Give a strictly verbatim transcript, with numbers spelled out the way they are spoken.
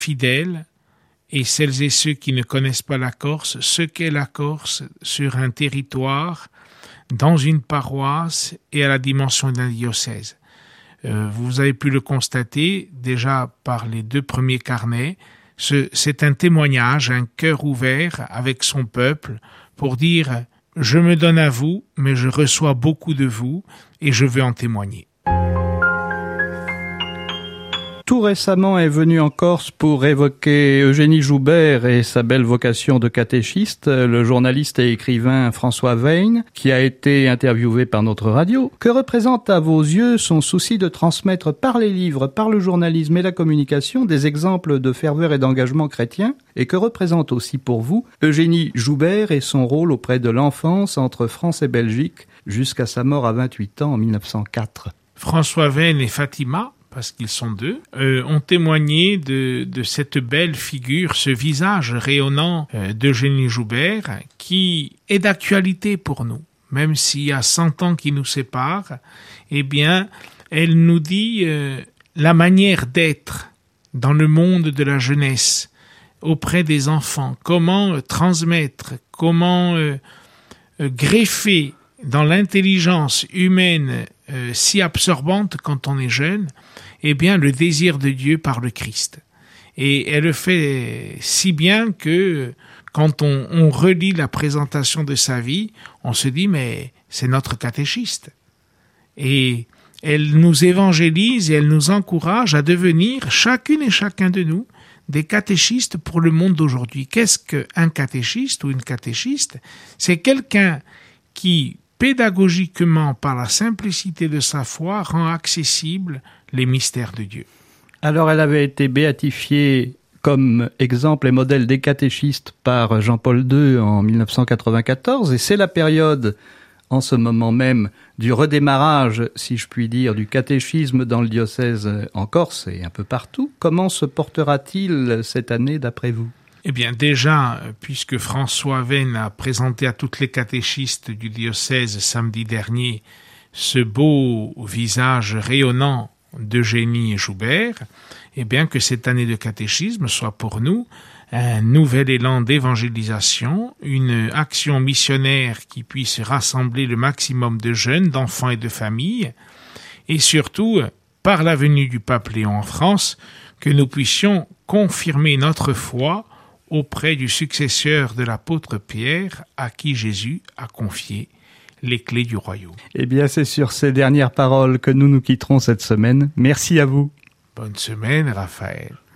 fidèles et celles et ceux qui ne connaissent pas la Corse, ce qu'est la Corse sur un territoire, dans une paroisse et à la dimension d'un diocèse. Euh, vous avez pu le constater déjà par les deux premiers carnets. Ce, c'est un témoignage, un cœur ouvert avec son peuple pour dire « Je me donne à vous, mais je reçois beaucoup de vous et je veux en témoigner ». Tout récemment est venu en Corse pour évoquer Eugénie Joubert et sa belle vocation de catéchiste, le journaliste et écrivain François Veyne, qui a été interviewé par notre radio. Que représente à vos yeux son souci de transmettre par les livres, par le journalisme et la communication des exemples de ferveur et d'engagement chrétien? Et que représente aussi pour vous Eugénie Joubert et son rôle auprès de l'enfance entre France et Belgique jusqu'à sa mort à vingt-huit ans en mille neuf cent quatre? François Veyne et Fatima, parce qu'ils sont deux, euh, ont témoigné de, de cette belle figure, ce visage rayonnant euh, d'Eugénie Joubert, qui est d'actualité pour nous. Même s'il y a cent ans qui nous séparent, eh bien, elle nous dit euh, la manière d'être dans le monde de la jeunesse, auprès des enfants, comment euh, transmettre, comment euh, euh, greffer dans l'intelligence humaine euh, si absorbante quand on est jeune, eh bien le désir de Dieu par le Christ. Et elle le fait si bien que quand on, on relit la présentation de sa vie, on se dit mais c'est notre catéchiste. Et elle nous évangélise et elle nous encourage à devenir, chacune et chacun de nous, des catéchistes pour le monde d'aujourd'hui. Qu'est-ce qu'un catéchiste ou une catéchiste? C'est quelqu'un qui, pédagogiquement, par la simplicité de sa foi, rend accessibles les mystères de Dieu. Alors elle avait été béatifiée comme exemple et modèle des catéchistes par Jean-Paul deux en mille neuf cent quatre-vingt-quatorze, et c'est la période, en ce moment même, du redémarrage, si je puis dire, du catéchisme dans le diocèse en Corse et un peu partout. Comment se portera-t-il cette année d'après vous? Eh bien déjà, puisque François Veyne a présenté à toutes les catéchistes du diocèse samedi dernier ce beau visage rayonnant d'Eugénie Joubert, eh bien que cette année de catéchisme soit pour nous un nouvel élan d'évangélisation, une action missionnaire qui puisse rassembler le maximum de jeunes, d'enfants et de familles, et surtout, par la venue du pape Léon en France, que nous puissions confirmer notre foi auprès du successeur de l'apôtre Pierre, à qui Jésus a confié les clés du royaume. Eh bien, c'est sur ces dernières paroles que nous nous quitterons cette semaine. Merci à vous. Bonne semaine, Raphaël.